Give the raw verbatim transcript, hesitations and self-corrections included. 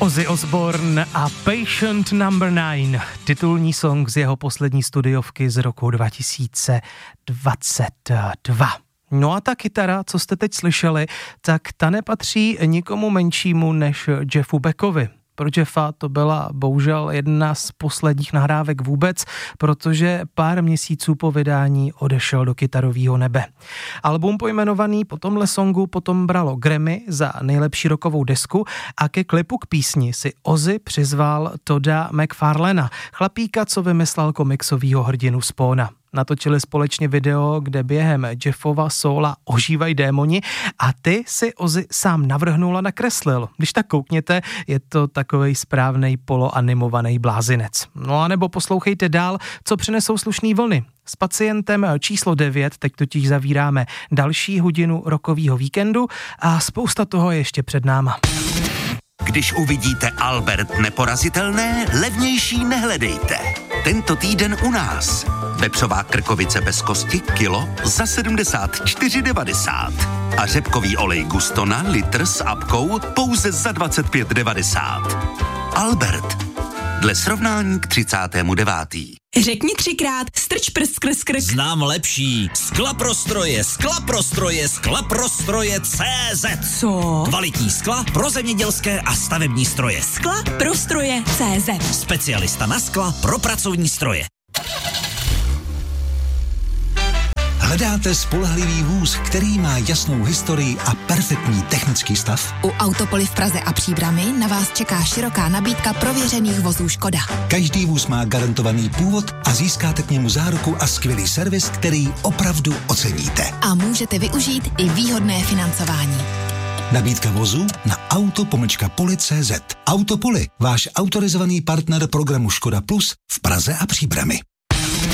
Ozzy Osbourne a Patient number nine, titulní song z jeho poslední studiovky z roku dva tisíce dvacet dva. No a ta kytara, co jste teď slyšeli, tak ta nepatří nikomu menšímu než Jeffu Beckovi. Pro Jeffa to byla bohužel jedna z posledních nahrávek vůbec, protože pár měsíců po vydání odešel do kytarového nebe. Album pojmenovaný po tomhle songu potom bralo Grammy za nejlepší rockovou desku a ke klipu k písni si Ozzy přizval Todda McFarlana, chlapíka, co vymyslel komiksovýho hrdinu Spawna. Natočili společně video, kde během Jeffova sóla ožívají démoni a ty si Ozzy sám navrhnul a nakreslil. Když tak koukněte, je to takovej správnej poloanimovaný blázinec. No a nebo poslouchejte dál, co přinesou slušný vlny. S Pacientem číslo devět teď totiž zavíráme další hodinu rockovýho víkendu a spousta toho je ještě před náma. Když uvidíte Albert neporazitelné, levnější nehledejte. Tento týden u nás. Vepřová krkovice bez kosti kilo za sedmdesát čtyři devadesát. A řepkový olej Gustona litr s apkou pouze za dvacet pět devadesát. Albert. Dle srovnání k třicátému devátému Řekni třikrát strč prst skrz krk. Znám lepší. Sklaprostroje, sklaprostroje, sklaprostroje C Z. Co? Kvalitní skla pro zemědělské a stavební stroje. Skla pro stroje C Z. Specialista na skla pro pracovní stroje. Hledáte spolehlivý vůz, který má jasnou historii a perfektní technický stav? U Autopoly v Praze a Příbrami na vás čeká široká nabídka prověřených vozů Škoda. Každý vůz má garantovaný původ a získáte k němu záruku a skvělý servis, který opravdu oceníte. A můžete využít i výhodné financování. Nabídka vozu na auto pomlčka poli tečka cé zet. Autopoly, váš autorizovaný partner programu Škoda Plus v Praze a Příbrami.